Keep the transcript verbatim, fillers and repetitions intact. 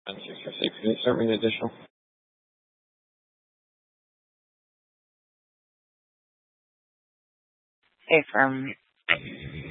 On six received. Can you start me an additional? Affirm.